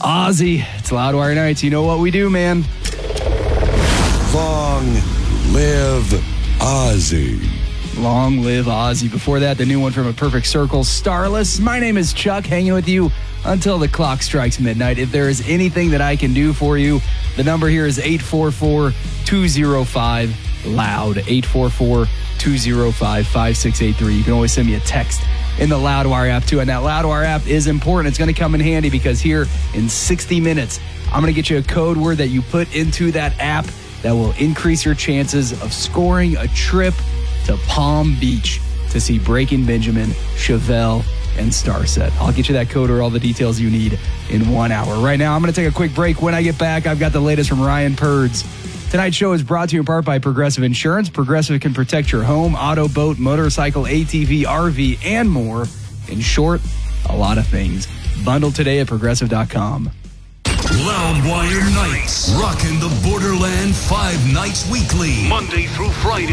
Ozzy, it's Loudwire Nights. You know what we do, man. Long live Ozzy. Long live Ozzy. Before that, the new one from A Perfect Circle, Starless. My name is Chuck, hanging with you until the clock strikes midnight. If there is anything that I can do for you, the number here is 844-205-LOUD. 844-205-5683. You can always send me a text in the Loudwire app, too. And that Loudwire app is important. It's going to come in handy because here in 60 minutes, I'm going to get you a code word that you put into that app that will increase your chances of scoring a trip to Palm Beach to see Breaking Benjamin, Chevelle, and Starset. I'll get you that code or all the details you need in 1 hour. Right now, I'm going to take a quick break. When I get back, I've got the latest from Ryan Purds. Tonight's show is brought to you in part by Progressive Insurance. Progressive can protect your home, auto, boat, motorcycle, ATV, RV, and more. In short, a lot of things. Bundle today at Progressive.com. Loudwire Nights, rocking the borderland 5 nights weekly, Monday through Friday.